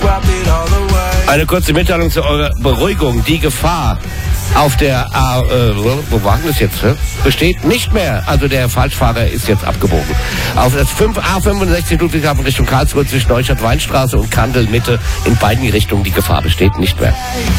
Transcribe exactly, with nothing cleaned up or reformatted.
Eine kurze Mitteilung zu eurer Beruhigung. Die Gefahr auf der A, äh, wo war das jetzt, hä? besteht nicht mehr. Also der Falschfahrer ist jetzt abgebogen. Auf das A fünfundsechzig Ludwigshafen Richtung Karlsruhe zwischen Neustadt-Weinstraße und Kandel Mitte in beiden Richtungen. Die Gefahr besteht nicht mehr.